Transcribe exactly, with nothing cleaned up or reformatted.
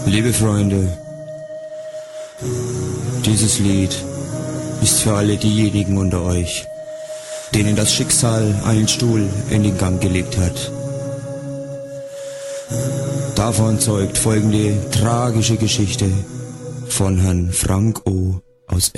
Liebe Freunde, dieses Lied ist für alle diejenigen unter euch, denen das Schicksal einen Stuhl in den Gang gelegt hat. Davon zeugt folgende tragische Geschichte von Herrn Frank O. aus